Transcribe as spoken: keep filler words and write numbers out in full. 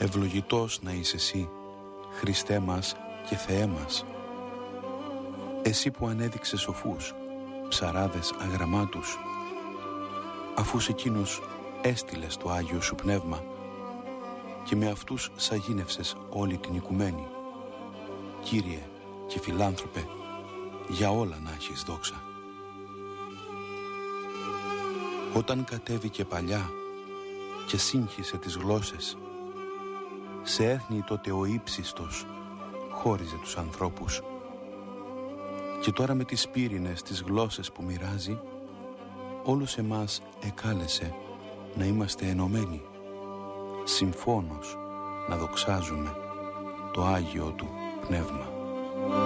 Ευλογητός να είσαι εσύ, Χριστέ μας και Θεέ μας. Εσύ που ανέδειξες σοφούς, ψαράδες αγραμμάτους, αφού σε εκείνους έστειλες το Άγιο Σου Πνεύμα και με αυτούς σαγίνευσες όλη την οικουμένη. Κύριε και φιλάνθρωπε, για όλα να έχεις δόξα. Όταν κατέβηκε παλιά και σύγχυσε τις γλώσσες, σε έθνη τότε ο ύψιστος χώριζε τους ανθρώπους. Και τώρα με τις πύρινες τις γλώσσες που μοιράζει, όλους εμάς εκάλεσε να είμαστε ενωμένοι, συμφώνως να δοξάζουμε το Άγιο Του Πνεύμα.